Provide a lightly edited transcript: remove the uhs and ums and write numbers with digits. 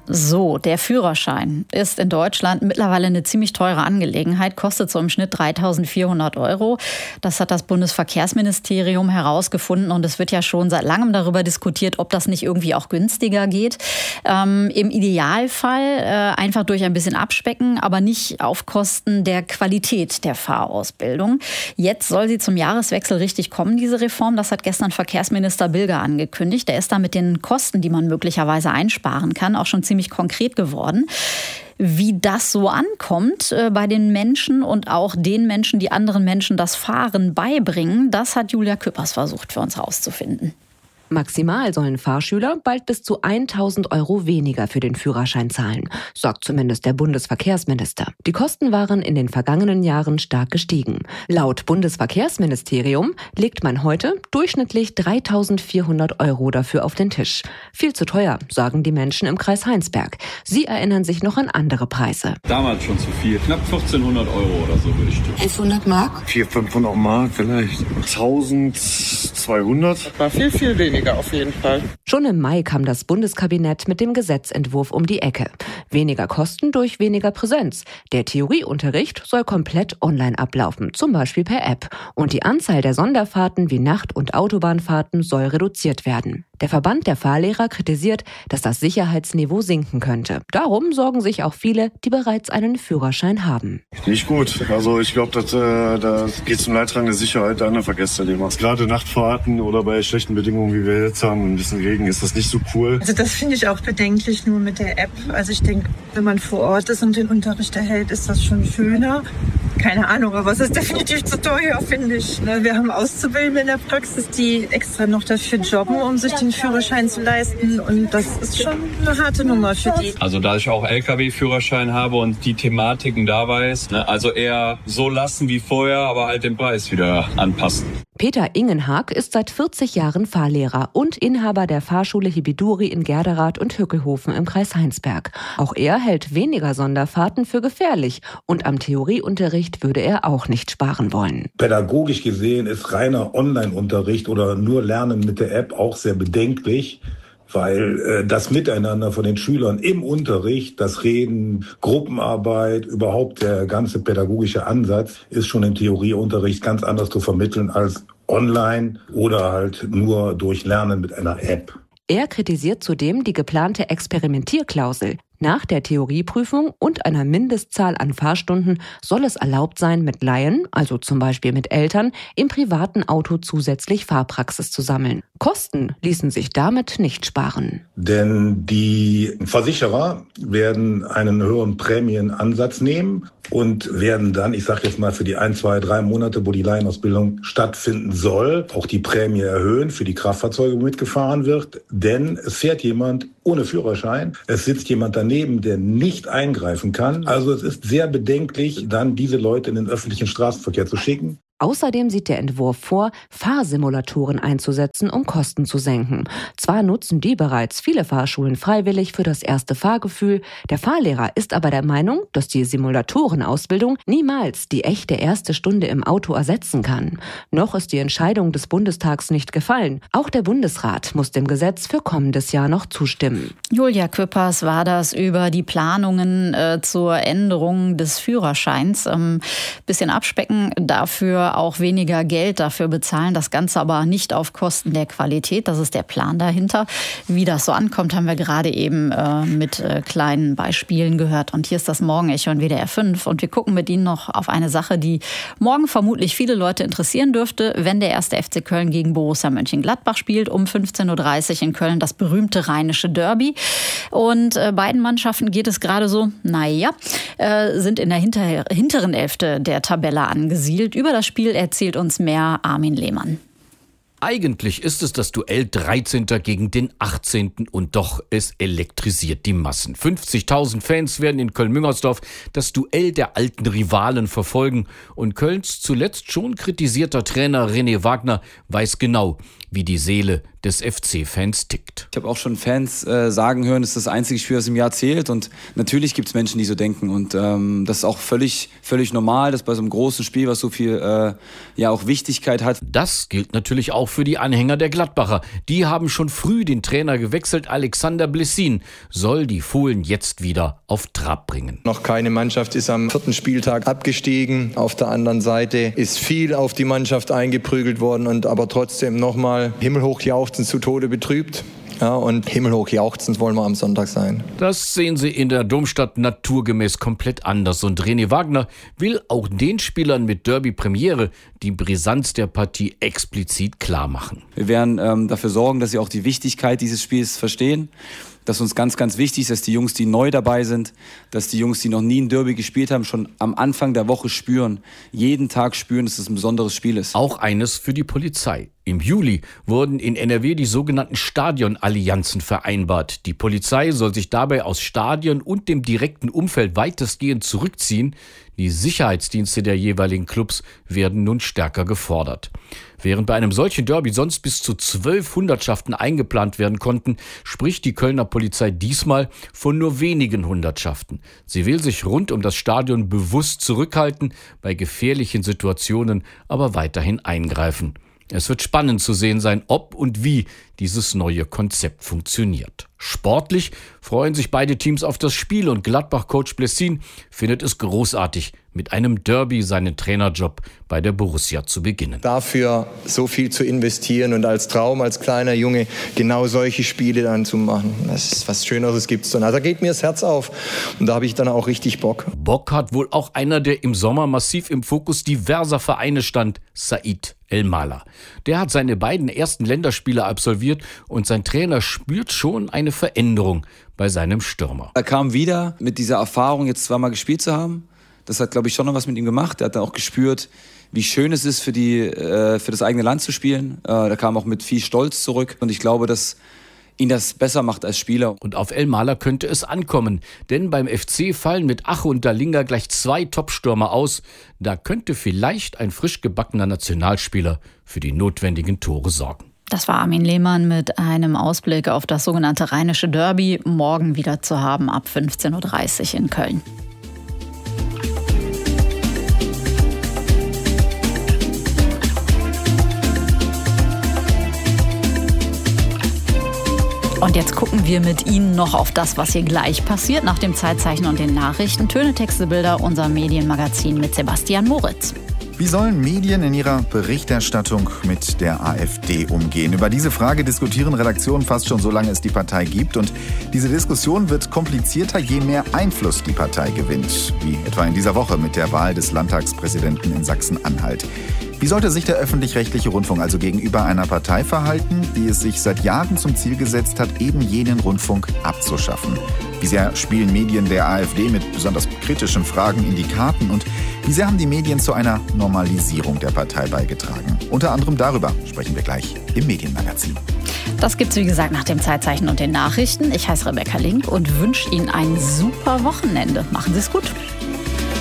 So, der Führerschein ist in Deutschland mittlerweile eine ziemlich teure Angelegenheit, kostet so im Schnitt 3.400 €. Das hat das Bundesverkehrsministerium herausgefunden und es wird ja schon seit langem darüber diskutiert, ob das nicht irgendwie auch günstiger geht. Im Idealfall einfach durch ein bisschen abspecken, aber nicht auf Kosten der Qualität der Fahrausbildung. Jetzt soll sie zum Jahreswechsel richtig kommen, diese Reform. Das hat gestern Verkehrsminister Bilger angekündigt. Der ist da mit den Kosten, die man möglicherweise einsparen kann, auch schon ziemlich konkret geworden. Wie das so ankommt bei den Menschen und auch den Menschen, die anderen Menschen das Fahren beibringen, das hat Julia Küppers versucht für uns herauszufinden. Maximal sollen Fahrschüler bald bis zu 1.000 € weniger für den Führerschein zahlen, sagt zumindest der Bundesverkehrsminister. Die Kosten waren in den vergangenen Jahren stark gestiegen. Laut Bundesverkehrsministerium legt man heute durchschnittlich 3.400 € dafür auf den Tisch. Viel zu teuer, sagen die Menschen im Kreis Heinsberg. Sie erinnern sich noch an andere Preise. Damals schon zu viel. Knapp 1.400 € oder so würde ich tippen. 1100 Mark? 400-500 Mark vielleicht. 1.200? Das war viel weniger. Auf jeden Fall. Schon im Mai kam das Bundeskabinett mit dem Gesetzentwurf um die Ecke. Weniger Kosten durch weniger Präsenz. Der Theorieunterricht soll komplett online ablaufen, zum Beispiel per App. Und die Anzahl der Sonderfahrten wie Nacht- und Autobahnfahrten soll reduziert werden. Der Verband der Fahrlehrer kritisiert, dass das Sicherheitsniveau sinken könnte. Darum sorgen sich auch viele, die bereits einen Führerschein haben. Nicht gut. Also ich glaube, das geht zum Leidtragenden der Sicherheit der anderen Verkehrsteilnehmer. Gerade Nachtfahrten oder bei schlechten Bedingungen, wie wir jetzt haben, ein bisschen Regen, ist das nicht so cool. Also das finde ich auch bedenklich nur mit der App. Also ich denke, wenn man vor Ort ist und den Unterricht erhält, ist das schon schöner. Keine Ahnung, aber es ist definitiv zu teuer, finde ich. Wir haben Auszubildende in der Praxis, die extra noch dafür jobben, um sich den Führerschein zu leisten. Und das ist schon eine harte Nummer für die. Also da ich auch Lkw-Führerschein habe und die Thematiken da weiß, also eher so lassen wie vorher, aber halt den Preis wieder anpassen. Peter Ingenhag ist seit 40 Jahren Fahrlehrer und Inhaber der Fahrschule Hibiduri in Gerderath und Hückelhofen im Kreis Heinsberg. Auch er hält weniger Sonderfahrten für gefährlich und am Theorieunterricht würde er auch nicht sparen wollen. Pädagogisch gesehen ist reiner Online-Unterricht oder nur Lernen mit der App auch sehr bedenklich, weil das Miteinander von den Schülern im Unterricht, das Reden, Gruppenarbeit, überhaupt der ganze pädagogische Ansatz ist schon im Theorieunterricht ganz anders zu vermitteln als online oder halt nur durch Lernen mit einer App. Er kritisiert zudem die geplante Experimentierklausel. Nach der Theorieprüfung und einer Mindestzahl an Fahrstunden soll es erlaubt sein, mit Laien, also zum Beispiel mit Eltern, im privaten Auto zusätzlich Fahrpraxis zu sammeln. Kosten ließen sich damit nicht sparen. Denn die Versicherer werden einen höheren Prämienansatz nehmen und werden dann, ich sage jetzt mal für die 1, 2, 3 Monate, wo die Laienausbildung stattfinden soll, auch die Prämie erhöhen für die Kraftfahrzeuge, wo mitgefahren wird. Denn es fährt jemand ohne Führerschein, es sitzt jemand daneben, der nicht eingreifen kann. Also es ist sehr bedenklich, dann diese Leute in den öffentlichen Straßenverkehr zu schicken. Außerdem sieht der Entwurf vor, Fahrsimulatoren einzusetzen, um Kosten zu senken. Zwar nutzen die bereits viele Fahrschulen freiwillig für das erste Fahrgefühl, der Fahrlehrer ist aber der Meinung, dass die Simulatorenausbildung niemals die echte erste Stunde im Auto ersetzen kann. Noch ist die Entscheidung des Bundestags nicht gefallen. Auch der Bundesrat muss dem Gesetz für kommendes Jahr noch zustimmen. Julia Küppers war das über die Planungen zur Änderung des Führerscheins. Bisschen abspecken, dafür auch weniger Geld dafür bezahlen, das Ganze aber nicht auf Kosten der Qualität. Das ist der Plan dahinter. Wie das so ankommt, haben wir gerade eben mit kleinen Beispielen gehört. Und hier ist das Morgenecho in WDR 5. Und wir gucken mit Ihnen noch auf eine Sache, die morgen vermutlich viele Leute interessieren dürfte, wenn der 1. FC Köln gegen Borussia Mönchengladbach spielt. Um 15.30 Uhr in Köln das berühmte rheinische Derby. Und beiden Mannschaften geht es gerade so, sind in der hinteren Hälfte der Tabelle angesiedelt. Über das Spiel erzählt uns mehr Armin Lehmann. Eigentlich ist es das Duell 13. gegen den 18. und doch, es elektrisiert die Massen. 50.000 Fans werden in Köln-Müngersdorf das Duell der alten Rivalen verfolgen. Und Kölns zuletzt schon kritisierter Trainer René Wagner weiß genau, wie die Seele des FC-Fans tickt. Ich habe auch schon Fans sagen hören, es ist das einzige Spiel, das im Jahr zählt. Und natürlich gibt es Menschen, die so denken. Und das ist auch völlig normal, dass bei so einem großen Spiel, was so viel auch Wichtigkeit hat. Das gilt natürlich auch für die Anhänger der Gladbacher. Die haben schon früh den Trainer gewechselt. Alexander Blessin soll die Fohlen jetzt wieder auf Trab bringen. Noch keine Mannschaft ist am 4. Spieltag abgestiegen. Auf der anderen Seite ist viel auf die Mannschaft eingeprügelt worden und aber trotzdem nochmal himmelhoch jauchzend zu Tode betrübt. Ja, und himmelhoch jauchzend wollen wir am Sonntag sein. Das sehen Sie in der Domstadt naturgemäß komplett anders. Und René Wagner will auch den Spielern mit Derby-Premiere die Brisanz der Partie explizit klar machen. Wir werden dafür sorgen, dass sie auch die Wichtigkeit dieses Spiels verstehen. Dass uns ganz, ganz wichtig ist, dass die Jungs, die neu dabei sind, dass die Jungs, die noch nie ein Derby gespielt haben, schon am Anfang der Woche spüren, jeden Tag spüren, dass es ein besonderes Spiel ist. Auch eines für die Polizei. Im Juli wurden in NRW die sogenannten Stadionallianzen vereinbart. Die Polizei soll sich dabei aus Stadion und dem direkten Umfeld weitestgehend zurückziehen. Die Sicherheitsdienste der jeweiligen Clubs werden nun stärker gefordert. Während bei einem solchen Derby sonst bis zu 12 Hundertschaften eingeplant werden konnten, spricht die Kölner Polizei diesmal von nur wenigen Hundertschaften. Sie will sich rund um das Stadion bewusst zurückhalten, bei gefährlichen Situationen aber weiterhin eingreifen. Es wird spannend zu sehen sein, ob und wie dieses neue Konzept funktioniert. Sportlich freuen sich beide Teams auf das Spiel und Gladbach-Coach Blessin findet es großartig, mit einem Derby seinen Trainerjob bei der Borussia zu beginnen. Dafür so viel zu investieren und als Traum, als kleiner Junge, genau solche Spiele dann zu machen. Das ist was Schöneres gibt's dann. Also da geht mir das Herz auf und da habe ich dann auch richtig Bock. Bock hat wohl auch einer, der im Sommer massiv im Fokus diverser Vereine stand, Said El-Mala. Der hat seine beiden ersten Länderspiele absolviert und sein Trainer spürt schon eine Veränderung bei seinem Stürmer. Er kam wieder mit dieser Erfahrung, jetzt zweimal gespielt zu haben. Das hat, glaube ich, schon noch was mit ihm gemacht. Er hat dann auch gespürt, wie schön es ist, für das eigene Land zu spielen. Er kam auch mit viel Stolz zurück. Und ich glaube, dass ihn das besser macht als Spieler. Und auf El-Mala könnte es ankommen. Denn beim FC fallen mit Ache und Dalinga gleich 2 Topstürmer aus. Da könnte vielleicht ein frisch gebackener Nationalspieler für die notwendigen Tore sorgen. Das war Armin Lehmann mit einem Ausblick auf das sogenannte Rheinische Derby. Morgen wieder zu haben ab 15.30 Uhr in Köln. Und jetzt gucken wir mit Ihnen noch auf das, was hier gleich passiert, nach dem Zeitzeichen und den Nachrichten. Töne, Texte, Bilder, unser Medienmagazin mit Sebastian Moritz. Wie sollen Medien in ihrer Berichterstattung mit der AfD umgehen? Über diese Frage diskutieren Redaktionen fast schon so lange es die Partei gibt. Und diese Diskussion wird komplizierter, je mehr Einfluss die Partei gewinnt. Wie etwa in dieser Woche mit der Wahl des Landtagspräsidenten in Sachsen-Anhalt. Wie sollte sich der öffentlich-rechtliche Rundfunk also gegenüber einer Partei verhalten, die es sich seit Jahren zum Ziel gesetzt hat, eben jenen Rundfunk abzuschaffen? Wie sehr spielen Medien der AfD mit besonders kritischen Fragen in die Karten? Und wie sehr haben die Medien zu einer Normalisierung der Partei beigetragen? Unter anderem darüber sprechen wir gleich im Medienmagazin. Das gibt's wie gesagt nach dem Zeitzeichen und den Nachrichten. Ich heiße Rebecca Link und wünsche Ihnen ein super Wochenende. Machen Sie es gut.